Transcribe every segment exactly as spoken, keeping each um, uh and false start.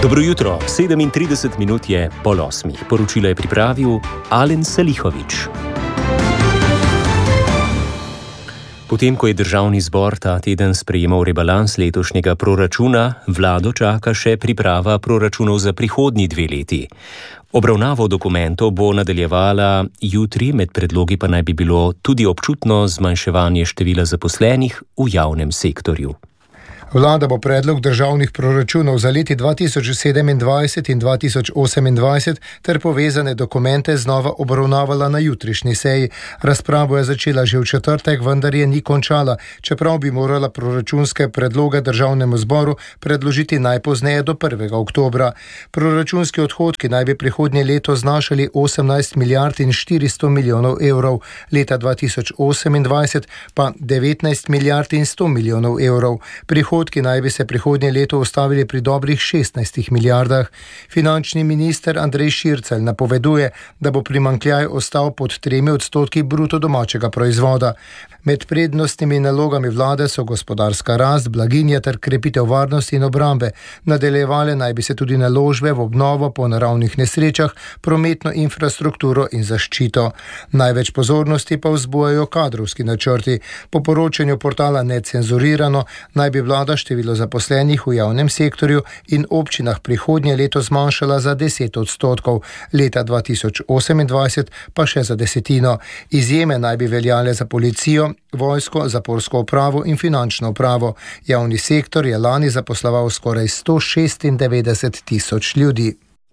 Dobro jutro, sedemintrideset minut je pol osmih. Poročilo je pripravil Alen Salihovič. Potem, ko je državni zbor ta teden sprejemal rebalans letošnjega proračuna, vlado čaka še priprava proračunov za prihodnji dve leti. Obravnavo dokumentov bo nadaljevala jutri, med predlogi pa naj bi bilo tudi občutno zmanjševanje števila zaposlenih v javnem sektorju. Vlada bo predlog državnih proračunov za leti dva tisoč sedemindvajset in dva tisoč osemindvajset ter povezane dokumente znova obravnavala na jutrišnji seji. Razpravo je začela že v četrtek, vendar je ni končala, čeprav bi morala proračunske predloge državnemu zboru predložiti najpozneje do prvega oktobra. Proračunski odhodki naj bi prihodnje leto znašali osemnajst milijard in štiristo milijonov evrov, leta dva tisoč osemindvajset pa devetnajst milijard in sto milijonov evrov. Prihodki naj bi se prihodnje leto ustavili pri dobrih šestnajstih milijardah. Finančni minister Andrej Šircelj napoveduje, da bo primanjkljaj ostal pod tremi odstotki bruto domačega proizvoda. Med prednostnimi nalogami vlade so gospodarska rast, blaginja ter krepitev varnosti in obrambe. Nadaljevale naj bi se tudi naložbe v obnovo po naravnih nesrečah, prometno infrastrukturo in zaščito. Največ pozornosti pa vzbujajo kadrovski načrti. Po poročanju portala Necenzurirano naj bi vlada število zaposlenih v javnem sektorju in občinah prihodnje leto zmanjšala za deset odstotkov, leta dva tisoč osemindvajset pa še za desetino. Izjeme naj bi veljale za policijo, vojsko, zaporsko upravo in finančno upravo. Javni sektor je lani zaposloval skoraj sto šestindevetdeset tisoč ljudi.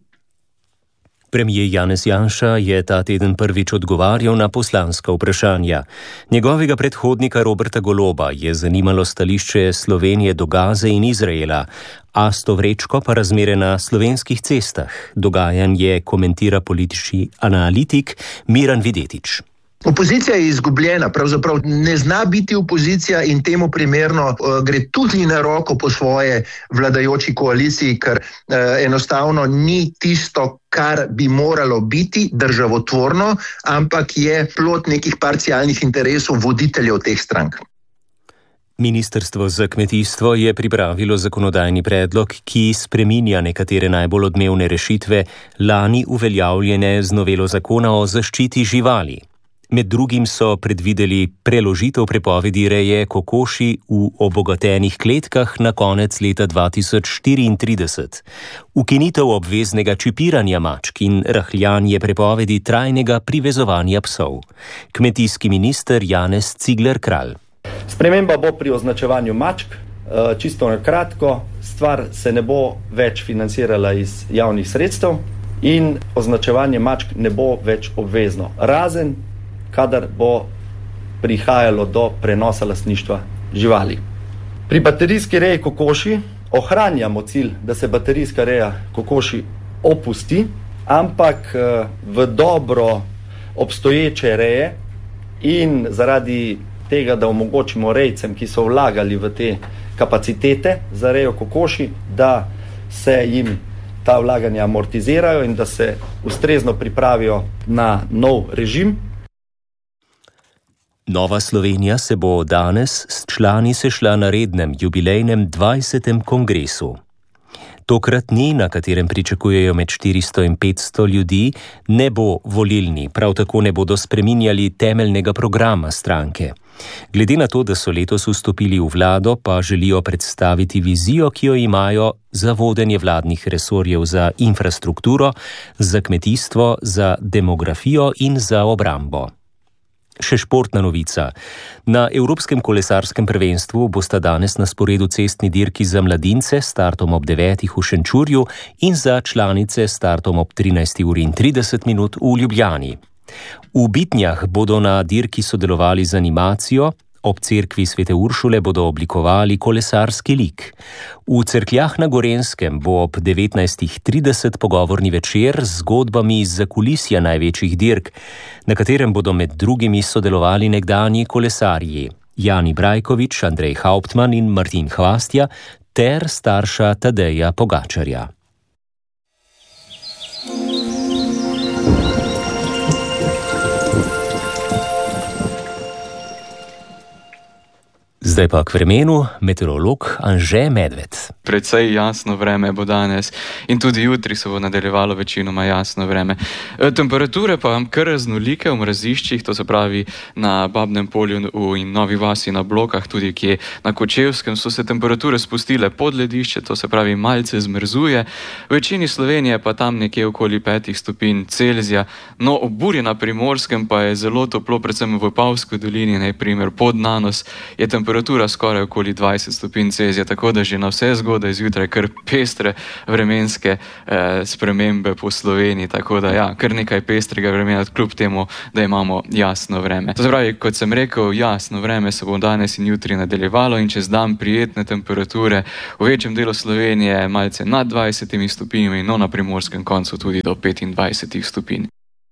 Premier Janez Janša je ta teden prvič odgovarjal na poslanska vprašanja. Njegovega predhodnika Roberta Goloba je zanimalo stališče Slovenije do Gaze in Izraela, Asto Vrečko pa razmere na slovenskih cestah. Dogajanje komentira politični analitik Miran Videtič. Opozicija je izgubljena, pravzaprav ne zna biti opozicija in temu primerno uh, gre tudi na roko po svoje vladajoči koaliciji, ker uh, enostavno ni tisto, kar bi moralo biti državotvorno, ampak je plod nekih parcialnih interesov voditeljev teh strank. Ministrstvo za kmetijstvo je pripravilo zakonodajni predlog, ki spreminja nekatere najbolj odmevne rešitve lani uveljavljene z novelo zakona o zaščiti živali. Med drugim so predvideli preložitev prepovedi reje kokoši v obogatenih kletkah na konec leta dva tisoč štiriintrideset, ukinitev obveznega čipiranja mačk in rahljanje prepovedi trajnega privezovanja psov. Kmetijski minister Janez Cigler Kralj. Sprememba bo pri označevanju mačk, čisto na kratko, stvar se ne bo več financirala iz javnih sredstev in označevanje mačk ne bo več obvezno, razen kadar bo prihajalo do prenosa lastništva živali. Pri baterijski reji kokoši ohranjamo cilj, da se baterijska reja kokoši opusti, ampak v dobro obstoječe reje in zaradi tega, da omogočimo rejcem, ki so vlagali v te kapacitete za rejo kokoši, da se jim ta vlaganja amortizirajo in da se ustrezno pripravijo na nov režim. Nova Slovenija se bo danes s člani sešla na rednem jubilejnem dvajsetem kongresu. Tokratni, na katerem pričakujejo med štiristo in petsto ljudi, ne bo volilni, prav tako ne bodo spreminjali temeljnega programa stranke. Glede na to, da so letos vstopili v vlado, pa želijo predstaviti vizijo, ki jo imajo za vodenje vladnih resorjev za infrastrukturo, za kmetijstvo, za demografijo in za obrambo. Še športna novica. Na Evropskem kolesarskem prvenstvu bosta danes na sporedu cestni dirki za mladince s startom ob devetih v Šenčurju in za članice s startom ob trinajsti uri in trideset minut v Ljubljani. V Bitnjah bodo na dirki sodelovali z animacijo, ob cerkvi Svete Uršule bodo oblikovali kolesarski lik. V Cerkljah na Gorenjskem bo ob devetnajstih trideset pogovorni večer z zgodbami iz zakulisja največjih dirk, na katerem bodo med drugimi sodelovali nekdanji kolesarji Jani Brajkovič, Andrej Hauptmann in Martin Hvastja ter starša Tadeja Pogačarja. Zdaj pa k vremenu, meteorolog Anže Medved. Precej jasno vreme bo danes in tudi jutri se bo nadaljevalo večinoma jasno vreme. Temperature pa kar raznolike v mraziščih, to se pravi na Babnem polju in Novi vasi na Blokah, tudi kje na Kočevskem so se temperature spustile pod ledišče, to se pravi malce zmrzuje. V večini Slovenije pa tam nekje okoli petih stopinj Celzija. No, ob burji na Primorskem pa je zelo toplo, predvsem v Vipavski dolini, na primer pod Nanos, je temperatura skoraj okoli dvajset stopinj Celzija, tako da že na vse zgodaj zjutraj kar pestre vremenske eh, spremembe po Sloveniji, tako da ja, kar nekaj pestrega vremena, kljub temu, da imamo jasno vreme. To se pravi, kot sem rekel, jasno vreme se bo danes in jutri nadaljevalo in čez dan prijetne temperature v večjem delu Slovenije malce nad dvajsetimi stopinjami, no na primorskem koncu tudi do petindvajsetih stopinj.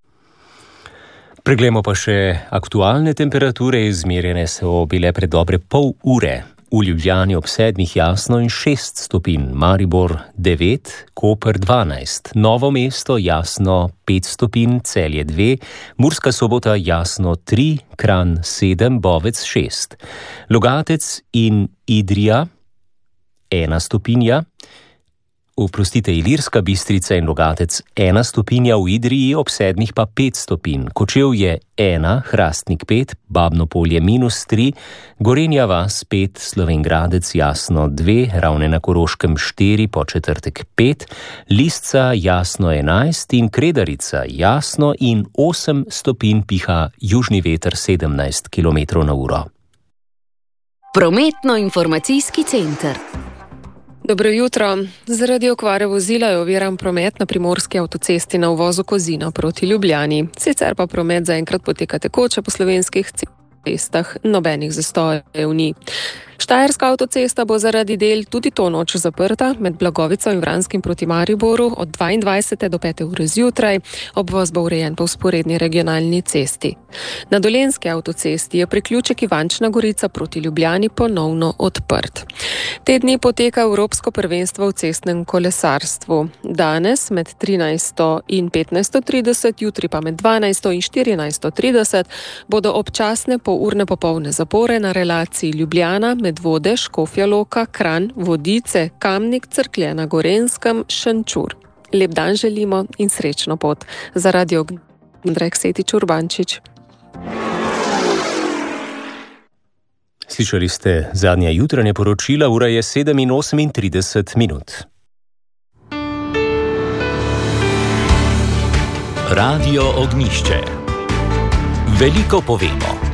Preglejmo pa še aktualne temperature, izmerjene so bile pred dobre pol ure. V Ljubljani ob sedmih jasno in šest stopinj, Maribor devet, Koper dvanajst, Novo mesto jasno pet stopinj, Celje dve, Murska Sobota jasno tri, Kranj sedem, Bovec šest, Logatec in Idrija ena stopinja, Oprostite, Ilirska Bistrica in Logatec ena stopinja, v Idriji ob sedmih pa pet stopinj, Kočevje ena, Hrastnik pet, Babno polje minus tri, Gorenja vas pet, Slovenj Gradec jasno dve, Ravne na Koroškem štiri, Podčetrtek pet, Lisca jasno enajst in Kredarica jasno in osem stopinj, piha južni veter sedemnajst kilometrov na uro. Prometno-informacijski center. Dobro jutro. Zaradi okvare vozila je oviran promet na primorski avtocesti na uvozu Kozina proti Ljubljani. Sicer pa promet zaenkrat poteka tekoče po slovenskih cestah, nobenih zastojev ni. Štajerska avtocesta bo zaradi del tudi to noč zaprta med Blagovico in Vranskim proti Mariboru od dvaindvajsete do pete ure zjutraj. Obvoz bo urejen po vzporedni regionalni cesti. Na Dolenjski avtocesti je priključek Ivančna Gorica proti Ljubljani ponovno odprt. Te dni poteka Evropsko prvenstvo v cestnem kolesarstvu. Danes med trinajsto in petnajsto trideset, jutri pa med dvanajsto in štirinajsto trideset bodo občasne polurne popolne zapore na relaciji Ljubljana, Medvode, Škofja Loka, Kranj, Vodice, Kamnik, Cerklje na Gorenjskem, Šenčur. Lep dan želimo in srečno pot. Za Radio Andrej Ksetič Urbančič. Slišali ste zadnja jutranja poročila, ura je sedem in osemintrideset minut. Radio Ognjišče. Veliko povemo.